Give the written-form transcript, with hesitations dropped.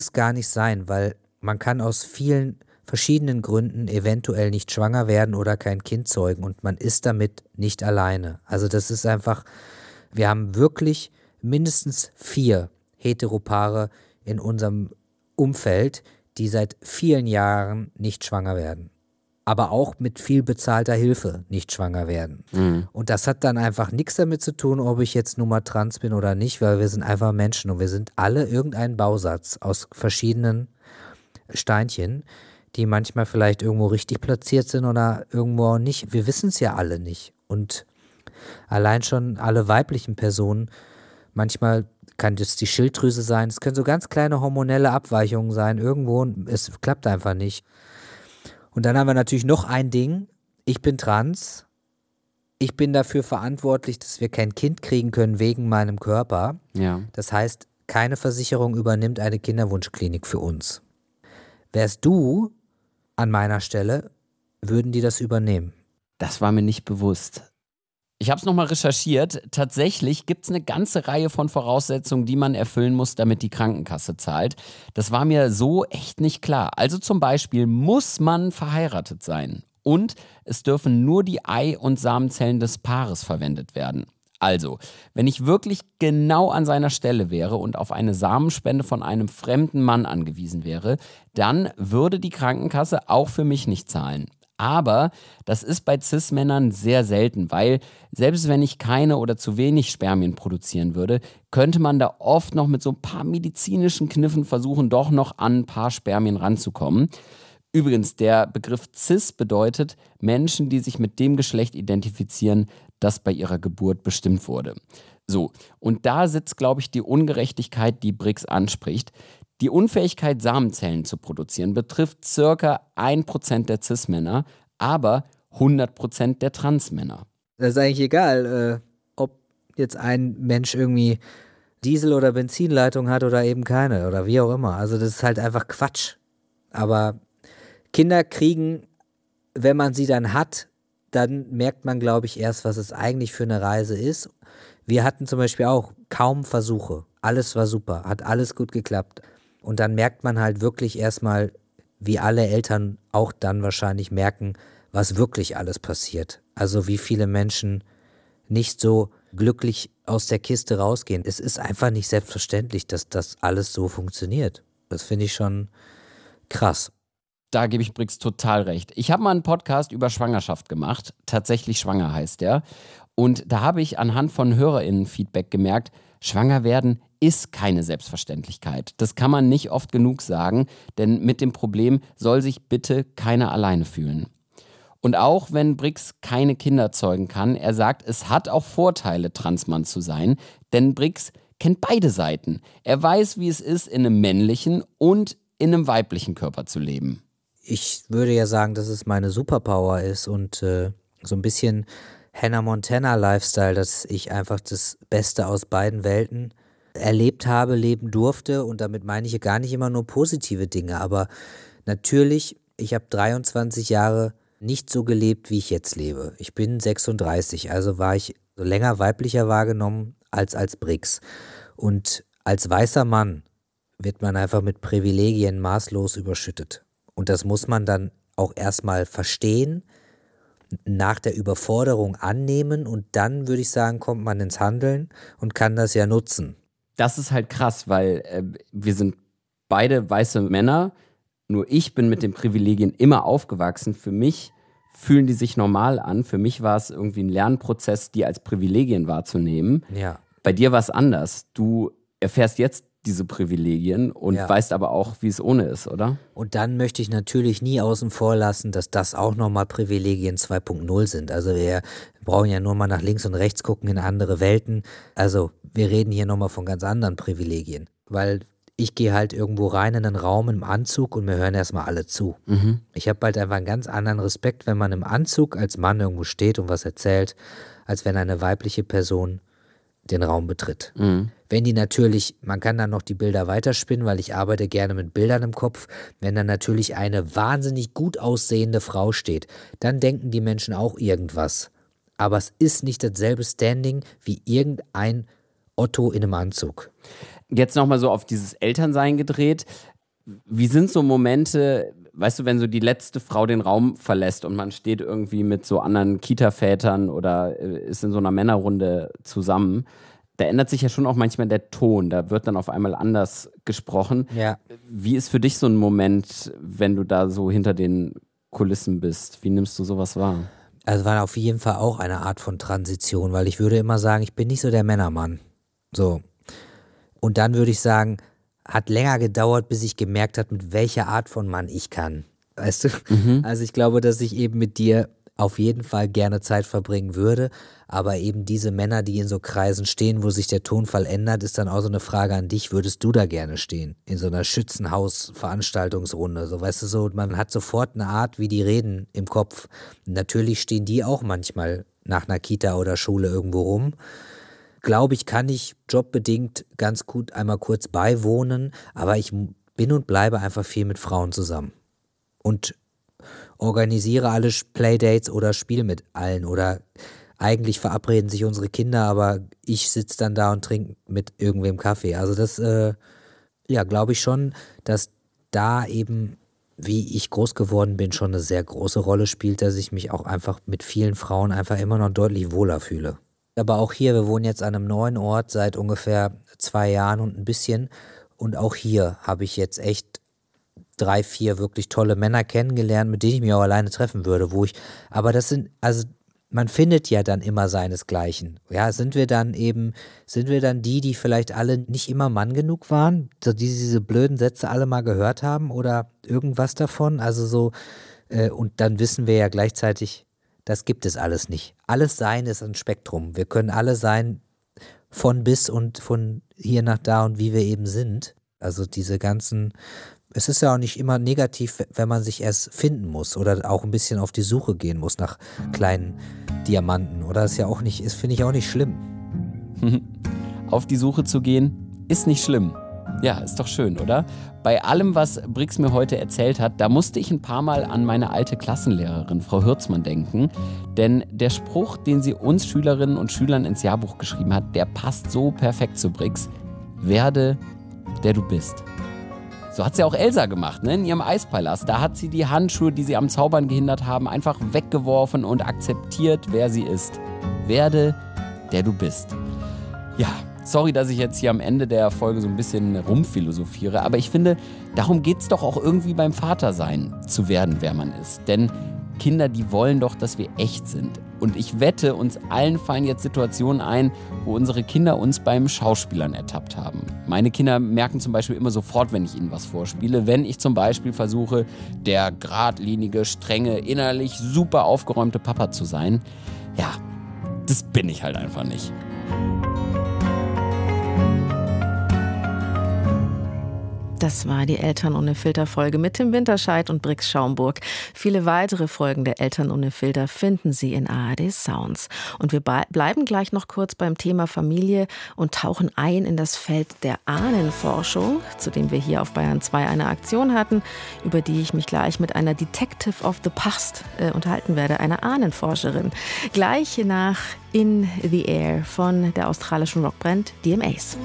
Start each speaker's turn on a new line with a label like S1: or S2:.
S1: es gar nicht sein, weil man kann aus vielen verschiedenen Gründen eventuell nicht schwanger werden oder kein Kind zeugen und man ist damit nicht alleine. Also das ist einfach, wir haben wirklich mindestens 4 Heteropaare in unserem Umfeld, die seit vielen Jahren nicht schwanger werden. Aber auch mit viel bezahlter Hilfe nicht schwanger werden. Und das hat dann einfach nichts damit zu tun, ob ich jetzt nun mal trans bin oder nicht, weil wir sind einfach Menschen und wir sind alle irgendein Bausatz aus verschiedenen Steinchen, die manchmal vielleicht irgendwo richtig platziert sind oder irgendwo nicht. Wir wissen es ja alle nicht. Und allein schon alle weiblichen Personen, manchmal kann das die Schilddrüse sein, es können so ganz kleine hormonelle Abweichungen sein, irgendwo, es klappt einfach nicht. Und dann haben wir natürlich noch ein Ding, ich bin trans, ich bin dafür verantwortlich, dass wir kein Kind kriegen können wegen meinem Körper.
S2: Ja.
S1: Das heißt, keine Versicherung übernimmt eine Kinderwunschklinik für uns. Wärst du an meiner Stelle, würden die das übernehmen?
S2: Das war mir nicht bewusst. Ich habe es nochmal recherchiert. Tatsächlich gibt es eine ganze Reihe von Voraussetzungen, die man erfüllen muss, damit die Krankenkasse zahlt. Das war mir so echt nicht klar. Also zum Beispiel muss man verheiratet sein. Und es dürfen nur die Ei- und Samenzellen des Paares verwendet werden. Also, wenn ich wirklich genau an seiner Stelle wäre und auf eine Samenspende von einem fremden Mann angewiesen wäre, dann würde die Krankenkasse auch für mich nicht zahlen. Aber das ist bei Cis-Männern sehr selten, weil selbst wenn ich keine oder zu wenig Spermien produzieren würde, könnte man da oft noch mit so ein paar medizinischen Kniffen versuchen, doch noch an ein paar Spermien ranzukommen. Übrigens, der Begriff Cis bedeutet Menschen, die sich mit dem Geschlecht identifizieren, das bei ihrer Geburt bestimmt wurde. So, und da sitzt, glaube ich, die Ungerechtigkeit, die Brix anspricht. Die Unfähigkeit, Samenzellen zu produzieren, betrifft circa 1% der Cis-Männer, aber 100% der Trans-Männer.
S1: Das ist eigentlich egal, ob jetzt ein Mensch irgendwie Diesel- oder Benzinleitung hat oder eben keine oder wie auch immer. Also das ist halt einfach Quatsch. Aber Kinder kriegen, wenn man sie dann hat, dann merkt man, glaube ich, erst, was es eigentlich für eine Reise ist. Wir hatten zum Beispiel auch kaum Versuche. Alles war super, hat alles gut geklappt. Und dann merkt man halt wirklich erstmal, wie alle Eltern auch dann wahrscheinlich merken, was wirklich alles passiert. Also wie viele Menschen nicht so glücklich aus der Kiste rausgehen. Es ist einfach nicht selbstverständlich, dass das alles so funktioniert. Das finde ich schon krass.
S2: Da gebe ich Brix total recht. Ich habe mal einen Podcast über Schwangerschaft gemacht. Tatsächlich schwanger heißt der. Und da habe ich anhand von HörerInnen-Feedback gemerkt, schwanger werden ist keine Selbstverständlichkeit. Das kann man nicht oft genug sagen, denn mit dem Problem soll sich bitte keiner alleine fühlen. Und auch wenn Brix keine Kinder zeugen kann, er sagt, es hat auch Vorteile, Transmann zu sein, denn Brix kennt beide Seiten. Er weiß, wie es ist, in einem männlichen und in einem weiblichen Körper zu leben.
S1: Ich würde ja sagen, dass es meine Superpower ist und so ein bisschen Hannah Montana-Lifestyle, dass ich einfach das Beste aus beiden Welten erlebt habe, leben durfte. Und damit meine ich gar nicht immer nur positive Dinge, aber natürlich, ich habe 23 Jahre nicht so gelebt, wie ich jetzt lebe. Ich bin 36, also war ich so länger weiblicher wahrgenommen als Brix. Und als weißer Mann wird man einfach mit Privilegien maßlos überschüttet. Und das muss man dann auch erstmal verstehen, nach der Überforderung annehmen und dann, würde ich sagen, kommt man ins Handeln und kann das ja nutzen.
S2: Das ist halt krass, weil wir sind beide weiße Männer, nur ich bin mit den Privilegien immer aufgewachsen. Für mich fühlen die sich normal an. Für mich war es irgendwie ein Lernprozess, die als Privilegien wahrzunehmen.
S1: Ja.
S2: Bei dir war es anders. Du erfährst jetzt diese Privilegien und weißt aber auch, wie es ohne ist, oder?
S1: Und dann möchte ich natürlich nie außen vor lassen, dass das auch nochmal Privilegien 2.0 sind. Also wir brauchen ja nur mal nach links und rechts gucken in andere Welten. Also wir reden hier nochmal von ganz anderen Privilegien. Weil ich gehe halt irgendwo rein in einen Raum im Anzug und mir hören erstmal alle zu. Ich habe halt einfach einen ganz anderen Respekt, wenn man im Anzug als Mann irgendwo steht und was erzählt, als wenn eine weibliche Person den Raum betritt. Wenn die natürlich, man kann dann noch die Bilder weiterspinnen, weil ich arbeite gerne mit Bildern im Kopf, wenn dann natürlich eine wahnsinnig gut aussehende Frau steht, dann denken die Menschen auch irgendwas. Aber es ist nicht dasselbe Standing wie irgendein Otto in einem Anzug.
S2: Jetzt nochmal so auf dieses Elternsein gedreht. Wie sind so Momente, weißt du, wenn so die letzte Frau den Raum verlässt und man steht irgendwie mit so anderen Kita-Vätern oder ist in so einer Männerrunde zusammen, da ändert sich ja schon auch manchmal der Ton, da wird dann auf einmal anders gesprochen.
S1: Ja.
S2: Wie ist für dich so ein Moment, wenn du da so hinter den Kulissen bist? Wie nimmst du sowas wahr?
S1: Also war auf jeden Fall auch eine Art von Transition, weil ich würde immer sagen, ich bin nicht so der Männermann. So. Und dann würde ich sagen, hat länger gedauert, bis ich gemerkt habe, mit welcher Art von Mann ich kann. Weißt du? Also ich glaube, dass ich eben mit dir auf jeden Fall gerne Zeit verbringen würde, aber eben diese Männer, die in so Kreisen stehen, wo sich der Tonfall ändert, ist dann auch so eine Frage an dich, würdest du da gerne stehen? In so einer Schützenhaus-Veranstaltungsrunde, so weißt du so, man hat sofort eine Art, wie die reden im Kopf. Natürlich stehen die auch manchmal nach einer Kita oder Schule irgendwo rum. Glaube ich, kann ich jobbedingt ganz gut einmal kurz beiwohnen, aber ich bin und bleibe einfach viel mit Frauen zusammen. Und organisiere alle Playdates oder spiele mit allen oder eigentlich verabreden sich unsere Kinder, aber ich sitze dann da und trinke mit irgendwem Kaffee. Also das, glaube ich schon, dass da eben, wie ich groß geworden bin, schon eine sehr große Rolle spielt, dass ich mich auch einfach mit vielen Frauen einfach immer noch deutlich wohler fühle. Aber auch hier, wir wohnen jetzt an einem neuen Ort seit ungefähr 2 Jahren und ein bisschen und auch hier habe ich jetzt echt 3, 4 wirklich tolle Männer kennengelernt, mit denen ich mich auch alleine treffen würde, aber das sind, also man findet ja dann immer seinesgleichen. Ja, sind wir dann die vielleicht alle nicht immer Mann genug waren, die diese blöden Sätze alle mal gehört haben oder irgendwas davon, also so, und dann wissen wir ja gleichzeitig, das gibt es alles nicht. Alles Sein ist ein Spektrum. Wir können alle sein von bis und von hier nach da und wie wir eben sind. Also diese ganzen, es ist ja auch nicht immer negativ, wenn man sich erst finden muss oder auch ein bisschen auf die Suche gehen muss nach kleinen Diamanten. Oder ist ja auch nicht, finde ich auch nicht schlimm.
S2: Auf die Suche zu gehen, ist nicht schlimm. Ja, ist doch schön, oder? Bei allem, was Brix mir heute erzählt hat, da musste ich ein paar Mal an meine alte Klassenlehrerin, Frau Hürzmann, denken. Denn der Spruch, den sie uns Schülerinnen und Schülern ins Jahrbuch geschrieben hat, der passt so perfekt zu Brix. Werde, der du bist. So hat sie auch Elsa gemacht, ne? In ihrem Eispalast. Da hat sie die Handschuhe, die sie am Zaubern gehindert haben, einfach weggeworfen und akzeptiert, wer sie ist. Werde, der du bist. Ja, sorry, dass ich jetzt hier am Ende der Folge so ein bisschen rumphilosophiere, aber ich finde, darum geht es doch auch irgendwie beim Vatersein, zu werden, wer man ist. Denn Kinder, die wollen doch, dass wir echt sind. Und ich wette, uns allen fallen jetzt Situationen ein, wo unsere Kinder uns beim Schauspielern ertappt haben. Meine Kinder merken zum Beispiel immer sofort, wenn ich ihnen was vorspiele. Wenn ich zum Beispiel versuche, der geradlinige, strenge, innerlich super aufgeräumte Papa zu sein. Ja, das bin ich halt einfach nicht.
S3: Das war die Eltern ohne Filter Folge mit Tim Winterscheid und Brix Schaumburg. Viele weitere Folgen der Eltern ohne Filter finden Sie in ARD Sounds. Und wir bleiben gleich noch kurz beim Thema Familie und tauchen ein in das Feld der Ahnenforschung, zu dem wir hier auf Bayern 2 eine Aktion hatten, über die ich mich gleich mit einer Detective of the Past unterhalten werde, einer Ahnenforscherin. Gleich nach In the Air von der australischen Rockband DMAs.